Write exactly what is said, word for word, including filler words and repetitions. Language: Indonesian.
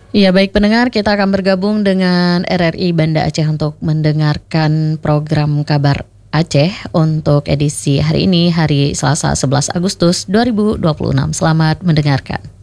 Ya baik pendengar, kita akan bergabung dengan R R I Banda Aceh untuk mendengarkan program Kabar Aceh untuk edisi hari ini, hari Selasa sebelas Agustus dua ribu dua puluh enam. Selamat mendengarkan.